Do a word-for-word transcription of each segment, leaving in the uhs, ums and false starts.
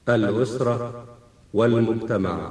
الأسرة والمجتمع.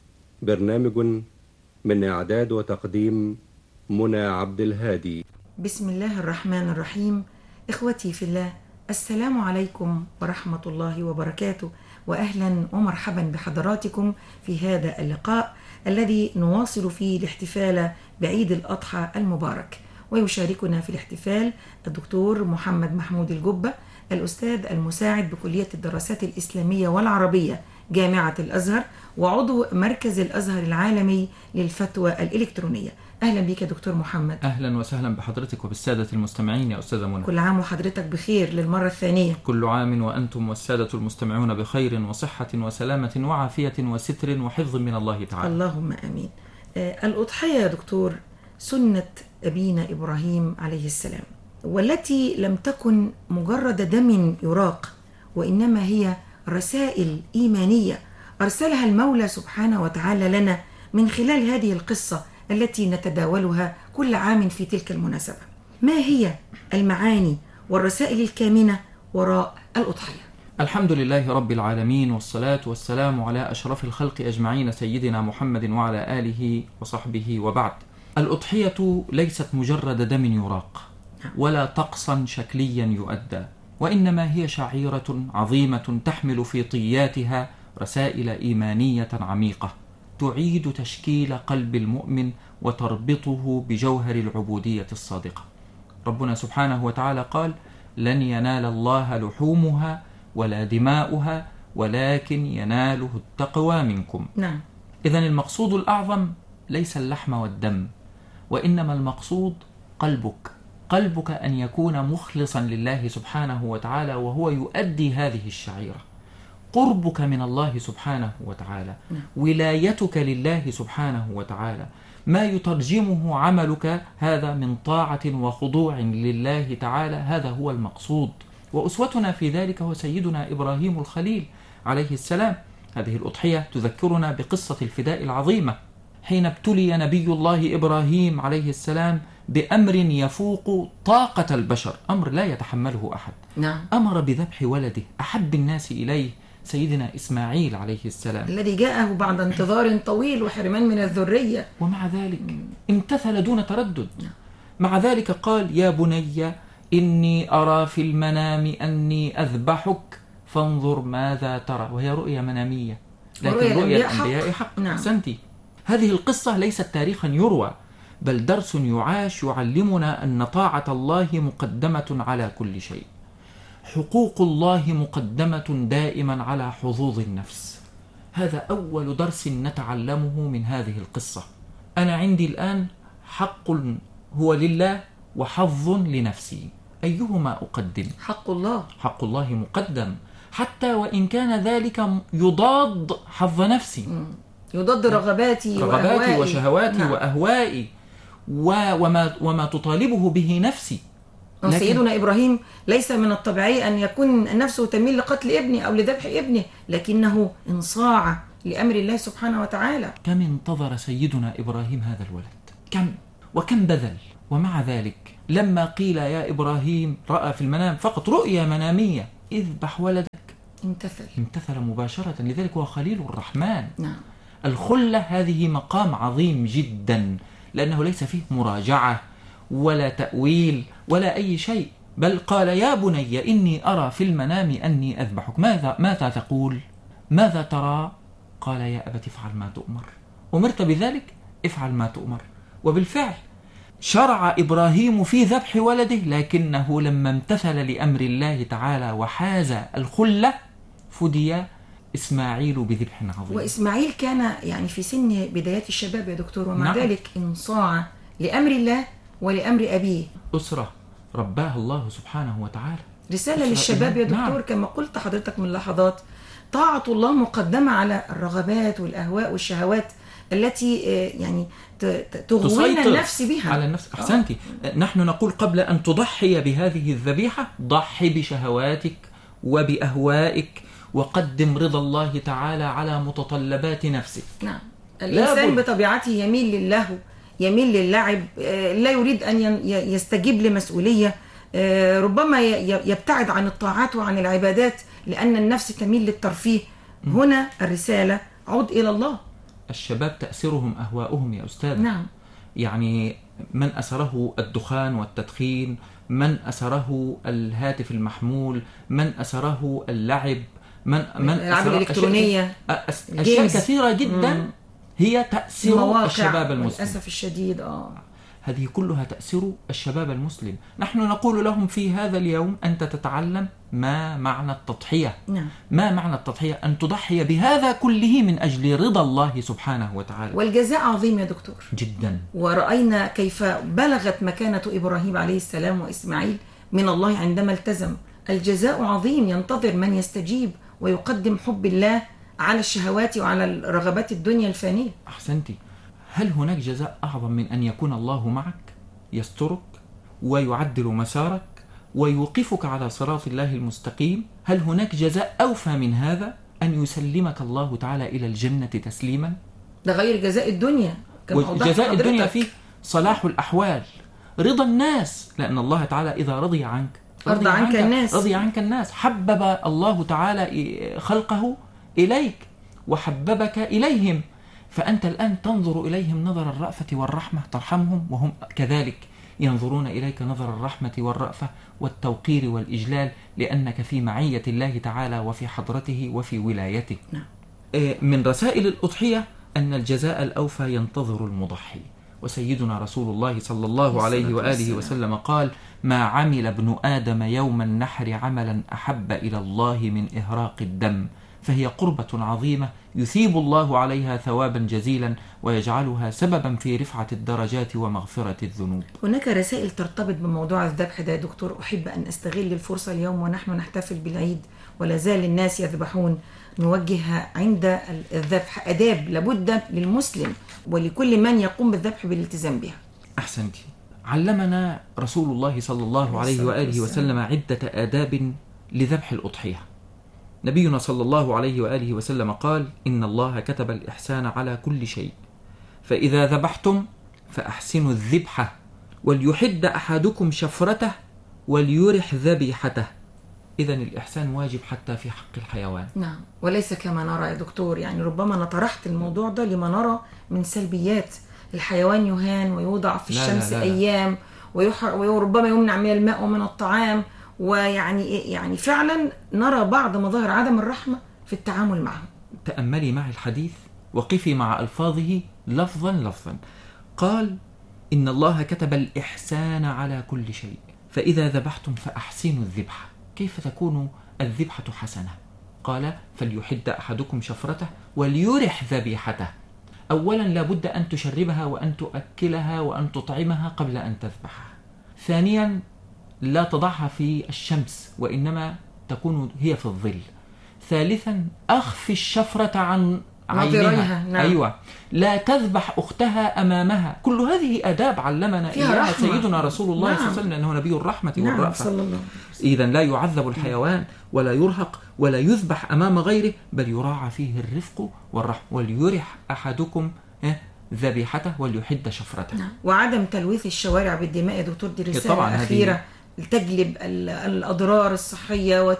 برنامج من إعداد وتقديم منى عبد الهادي. بسم الله الرحمن الرحيم. إخوتي في الله، السلام عليكم ورحمة الله وبركاته، وأهلا ومرحبا بحضراتكم في هذا اللقاء الذي نواصل فيه الاحتفال بعيد الأضحى المبارك. ويشاركنا في الاحتفال الدكتور محمد محمود الجبة، الأستاذ المساعد بكلية الدراسات الإسلامية والعربية جامعة الأزهر، وعضو مركز الأزهر العالمي للفتوى الإلكترونية. أهلا بك دكتور محمد. أهلا وسهلا بحضرتك وبالسادة المستمعين يا أستاذة منى. كل عام وحضرتك بخير للمرة الثانية. كل عام وأنتم والسادة المستمعون بخير وصحة وسلامة وعافية وستر وحفظ من الله تعالى. اللهم آمين. آه الأضحية يا دكتور سنة أبينا إبراهيم عليه السلام، والتي لم تكن مجرد دم يراق، وإنما هي رسائل إيمانية أرسلها المولى سبحانه وتعالى لنا من خلال هذه القصة التي نتداولها كل عام في تلك المناسبة. ما هي المعاني والرسائل الكامنة وراء الأضحية؟ الحمد لله رب العالمين، والصلاة والسلام على أشرف الخلق أجمعين سيدنا محمد وعلى آله وصحبه، وبعد. الأضحية ليست مجرد دم يراق ولا طقسا شكليا يؤدى، وإنما هي شعيرة عظيمة تحمل في طياتها رسائل إيمانية عميقة تعيد تشكيل قلب المؤمن وتربطه بجوهر العبودية الصادقة. ربنا سبحانه وتعالى قال: لن ينال الله لحومها ولا دماؤها ولكن يناله التقوى منكم. نعم. إذن المقصود الأعظم ليس اللحم والدم، وإنما المقصود قلبك قلبك أن يكون مخلصا لله سبحانه وتعالى وهو يؤدي هذه الشعيرة، قربك من الله سبحانه وتعالى، ولايتك لله سبحانه وتعالى، ما يترجمه عملك هذا من طاعة وخضوع لله تعالى، هذا هو المقصود. وأسوتنا في ذلك هو سيدنا إبراهيم الخليل عليه السلام. هذه الأضحية تذكرنا بقصة الفداء العظيمة، حين ابتلي نبي الله إبراهيم عليه السلام بأمر يفوق طاقة البشر، أمر لا يتحمله أحد. نعم. أمر بذبح ولده أحب الناس إليه سيدنا إسماعيل عليه السلام، الذي جاءه بعد انتظار طويل وحرمان من الذرية، ومع ذلك امتثل دون تردد. مع ذلك قال: يا بني إني أرى في المنام أني أذبحك فانظر ماذا ترى. وهي رؤية منامية، لكن رؤية الأنبياء حق, حق. نعم. أحسنتي. هذه القصة ليست تاريخا يروى، بل درس يعاش يعلمنا أن طاعة الله مقدمة على كل شيء، حقوق الله مقدمة دائما على حظوظ النفس. هذا أول درس نتعلمه من هذه القصة. أنا عندي الآن حق هو لله وحظ لنفسي، أيهما أقدم؟ حق الله. حق الله مقدم، حتى وإن كان ذلك يضاد حظ نفسي، يضاد رغباتي رغباتي وأهوائي وشهواتي. نعم. وأهوائي وما, وما تطالبه به نفسي. لكن سيدنا إبراهيم ليس من الطبيعي أن يكون نفسه تميل لقتل ابنه أو لذبح ابنه، لكنه انصاع لأمر الله سبحانه وتعالى. كم انتظر سيدنا إبراهيم هذا الولد، كم وكم بذل، ومع ذلك لما قيل يا إبراهيم، رأى في المنام فقط رؤية منامية، اذبح ولدك، امتثل امتثل مباشرة. لذلك هو خليل الرحمن. نعم. الخلة هذه مقام عظيم جدا، لأنه ليس فيه مراجعة ولا تأويل ولا أي شيء، بل قال: يا بني إني أرى في المنام أني أذبحك. ماذا ماذا تقول؟ ماذا ترى؟ قال: يا أبت افعل ما تؤمر. أمرت بذلك، افعل ما تؤمر. وبالفعل شرع إبراهيم في ذبح ولده، لكنه لما امتثل لأمر الله تعالى وحاز الخلة فدي إسماعيل بذبح عظيم. وإسماعيل كان يعني في سن بدايات الشباب يا دكتور، ومع نعم. ذلك انصاع لأمر الله ولأمر أبيه. أسرة رباها الله سبحانه وتعالى، رسالة للشباب يا دكتور. نعم. كما قلت حضرتك من لحظات، طاعة الله مقدمة على الرغبات والأهواء والشهوات التي يعني تغوينا النفس بها على النفس. أحسنتي. آه. نحن نقول قبل أن تضحي بهذه الذبيحة ضحي بشهواتك وبأهوائك، وقدم رضا الله تعالى على متطلبات نفسك. نعم. الإنسان بطبيعته يميل لله، يميل للعب، لا يريد أن يستجيب لمسؤولية، ربما يبتعد عن الطاعات وعن العبادات لأن النفس تميل للترفيه هنا الرسالة عود إلى الله. الشباب تأثرهم أهواؤهم يا أستاذ. نعم. يعني من أسره الدخان والتدخين، من أسره الهاتف المحمول، من أسره اللعب، من من الألعاب الإلكترونية، أشياء, أشياء كثيرة جدا مم. هي تأثير الشباب المسلم للأسف الشديد. آه. هذه كلها تأثير الشباب المسلم. نحن نقول لهم في هذا اليوم أنت تتعلم ما معنى التضحية. نعم. ما معنى التضحية؟ أن تضحي بهذا كله من أجل رضا الله سبحانه وتعالى. والجزاء عظيم يا دكتور جدا. ورأينا كيف بلغت مكانة إبراهيم عليه السلام وإسماعيل من الله عندما التزم. الجزاء عظيم، ينتظر من يستجيب ويقدم حب الله على الشهوات وعلى الرغبات الدنيا الفانية. أحسنتي. هل هناك جزاء أعظم من أن يكون الله معك يسترك ويعدل مسارك ويوقفك على صراط الله المستقيم؟ هل هناك جزاء أوفى من هذا أن يسلمك الله تعالى إلى الجنة تسليما؟ ده غير جزاء الدنيا. وجزاء الدنيا فيه صلاح الأحوال، رضا الناس، لأن الله تعالى إذا رضي عنك رضي عنك, عنك الناس رضي عنك الناس. حبب الله تعالى خلقه إليك وحببك إليهم، فأنت الآن تنظر إليهم نظر الرأفة والرحمة، ترحمهم وهم كذلك ينظرون إليك نظر الرحمة والرأفة والتوقير والإجلال، لأنك في معية الله تعالى وفي حضرته وفي ولايته. نعم. من رسائل الأضحية أن الجزاء الأوفى ينتظر المضحي، وسيدنا رسول الله صلى الله عليه وآله وسلم قال: ما عمل ابن آدم يوم النحر عملا أحب إلى الله من إهراق الدم، فهي قربة عظيمة يثيب الله عليها ثوابا جزيلا ويجعلها سببا في رفعة الدرجات ومغفرة الذنوب. هناك رسائل ترتبط بموضوع الذبح ده يا دكتور، أحب أن أستغل الفرصة اليوم ونحن نحتفل بالعيد ولا زال الناس يذبحون، نوجه عند الذبح أداب لابد للمسلم ولكل من يقوم بالذبح بالالتزام بها. أحسنتي. علمنا رسول الله صلى الله عليه وآله وسلم عدة آداب لذبح الأضحية. نبينا صلى الله عليه وآله وسلم قال: إن الله كتب الإحسان على كل شيء، فإذا ذبحتم فأحسنوا الذبحة، وليحد أحدكم شفرته وليرح ذبيحته. إذن الإحسان واجب حتى في حق الحيوان. نعم، وليس كما نرى يا دكتور، يعني ربما أنا طرحت الموضوع ده لما نرى من سلبيات. الحيوان يهان ويوضع في الشمس لا لا لا. أيام وربما يمنع من الماء ومن الطعام، ويعني يعني فعلا نرى بعض مظاهر عدم الرحمة في التعامل معه. تأملي معي الحديث، وقفي مع ألفاظه لفظا لفظا. قال: إن الله كتب الإحسان على كل شيء، فإذا ذبحتم فأحسنوا الذبحة. كيف تكون الذبحة حسنة؟ قال: فليحد أحدكم شفرته وليرح ذبيحته. أولا لابد أن تشربها وأن تؤكلها وأن تطعمها قبل أن تذبحها. ثانيا لا تضعها في الشمس وإنما تكون هي في الظل. ثالثا أخفي الشفرة عن عينها. نعم. أيوة. لا تذبح أختها أمامها. كل هذه آداب علمنا إياها سيدنا رسول الله نعم. صلى الله عليه وسلم، أنه نبي الرحمة نعم. والرأفة. إذن لا يعذب الحيوان ولا يرهق ولا يذبح أمام غيره، بل يراعى فيه الرفق والرحمة. وليرح أحدكم ذبيحته وليحد شفرته. نعم. وعدم تلويث الشوارع بالدماء يا دكتور، دي رسالة أخيرة تجلب الأضرار الصحية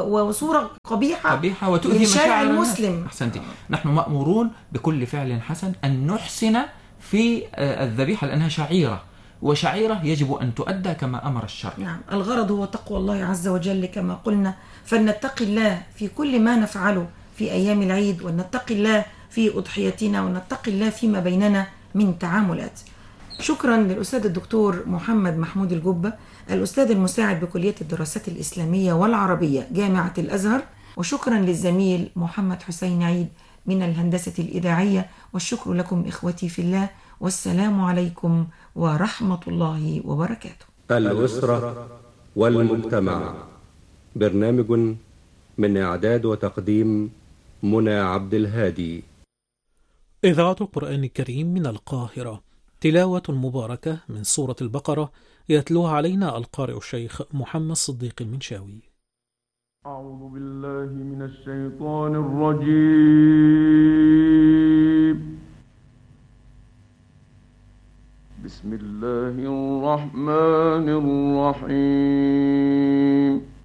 وصورة قبيحة, قبيحة وتؤذي مشاعر المسلم. أحسنتي. نحن مأمورون بكل فعل حسن أن نحسن في الذبيحة، لأنها شعيرة، وشعيرة يجب أن تؤدى كما أمر الشرع. نعم. الغرض هو تقوى الله عز وجل كما قلنا، فلنتقي الله في كل ما نفعله في أيام العيد، ونتقي الله في أضحيتنا، ونتقي الله فيما بيننا من تعاملات. شكرا للأستاذ الدكتور محمد محمود الجبة، الأستاذ المساعد بكلية الدراسات الإسلامية والعربية جامعة الأزهر، وشكرا للزميل محمد حسين عيد من الهندسة الإذاعية، والشكر لكم إخوتي في الله، والسلام عليكم ورحمة الله وبركاته. الأسرة والمجتمع، برنامج من إعداد وتقديم منى عبد الهادي. إذاعة القرآن الكريم من القاهرة، تلاوة مباركة من سورة البقرة يتلوها علينا القارئ الشيخ محمد صديق المنشاوي. أعوذ بالله من الشيطان الرجيم. بسم الله الرحمن الرحيم.